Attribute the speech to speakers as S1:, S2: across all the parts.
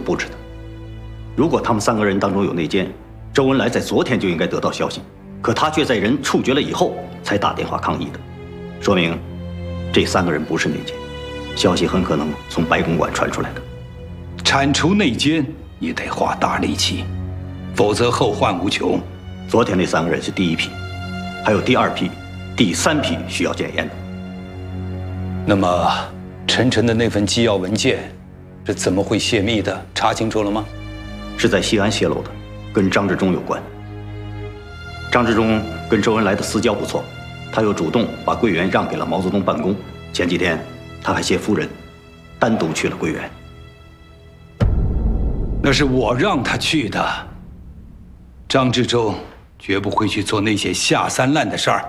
S1: 布置的。如果他们3个人当中有内奸，周恩来在昨天就应该得到消息，可他却在人处决了以后才打电话抗议的，说明这3个人不是内奸，消息很可能从白公馆传出来的。
S2: 铲除内奸，你得花大力气，否则后患无穷。
S1: 昨天那3个人是第1批，还有第2批、第3批需要检验的。
S2: 那么，陈晨的那份机要文件是怎么会泄密的？查清楚了吗？
S1: 是在西安泄露的，跟张治中有关。张治中跟周恩来的私交不错，他又主动把桂园让给了毛泽东办公。前几天他还携夫人单独去了桂园。
S2: 那是我让他去的。张治中绝不会去做那些下三滥的事儿。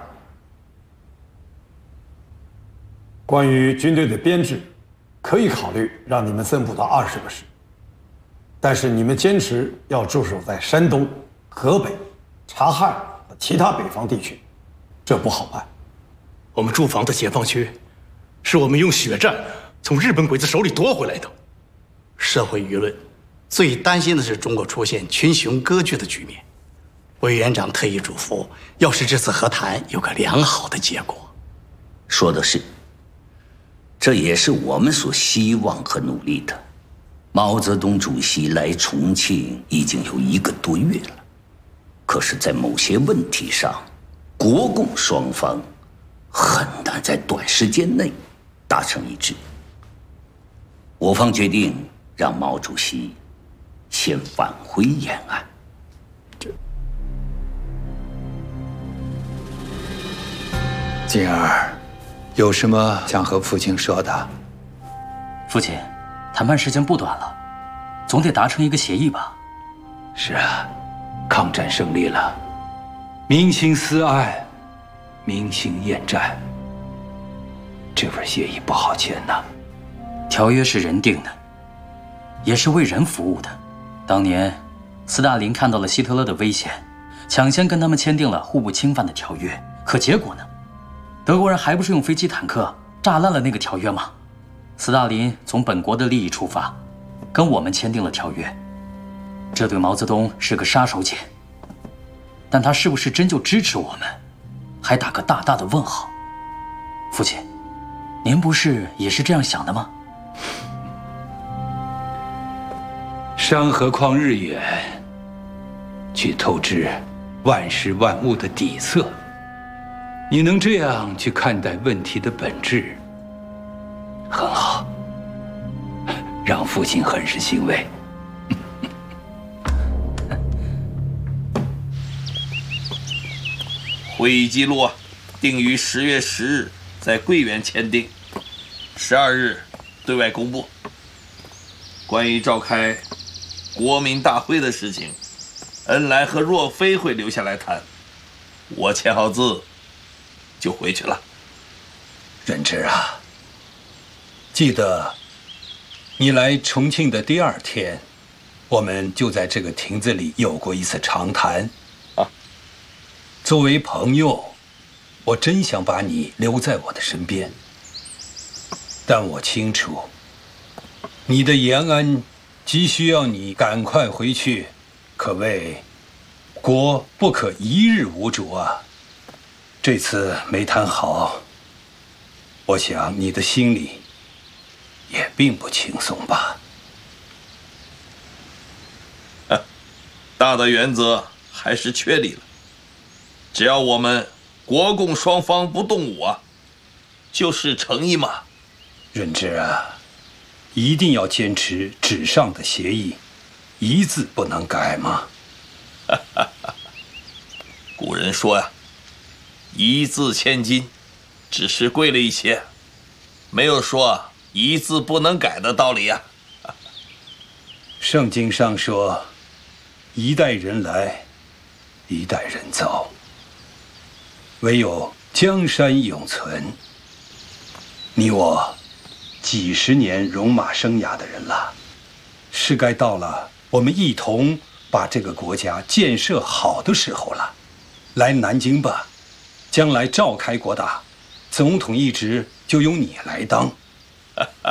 S3: 关于军队的编制，可以考虑让你们增补到20个师，但是你们坚持要驻守在山东、河北、察汉和其他北方地区，这不好办。
S4: 我们驻防的解放区，是我们用血战从日本鬼子手里夺回来的。社会舆论最担心的是中国出现群雄割据的局面。委员长特意嘱咐，要使这次和谈有个良好的结果。
S5: 说的是，这也是我们所希望和努力的。毛泽东主席来重庆已经有1个多月了，可是，在某些问题上，国共双方很难在短时间内达成一致。我方决定让毛主席先返回延安。
S2: 静儿，有什么想和父亲说的？
S6: 父亲，谈判时间不短了，总得达成一个协议吧？
S2: 是啊，抗战胜利了，民心思安，民心厌战，这份协议不好签呐。
S6: 条约是人定的，也是为人服务的。当年，斯大林看到了希特勒的危险，抢先跟他们签订了互不侵犯的条约。可结果呢？德国人还不是用飞机坦克炸烂了那个条约吗？斯大林从本国的利益出发，跟我们签订了条约，这对毛泽东是个杀手锏。但他是不是真就支持我们，还打个大大的问号。父亲，您不是也是这样想的吗？
S2: 山河旷日远，去透支万事万物的底色。你能这样去看待问题的本质，很好，让父亲很是欣慰。
S7: 会议记录定于10月10日在桂园签订，12日对外公布。关于召开国民大会的事情，恩来和若飞会留下来谈，我签好字就回去了。
S2: 任之啊，记得你来重庆的第2天，我们就在这个亭子里有过一次长谈。作为朋友，我真想把你留在我的身边，但我清楚，你的延安急需要你赶快回去，可谓国不可一日无主啊。这次没谈好，我想你的心里也并不轻松吧。
S7: 大的原则还是确立了，只要我们国共双方不动武啊，就是诚意嘛。
S2: 任之啊，一定要坚持纸上的协议，一字不能改嘛。
S7: 古人说呀，一字千金，只是贵了一些，没有说一字不能改的道理呀。
S2: 圣经上说，一代人来，一代人走，唯有江山永存。你我几十年戎马生涯的人了，是该到了我们一同把这个国家建设好的时候了。来南京吧，将来召开国大，总统一职就由你来当。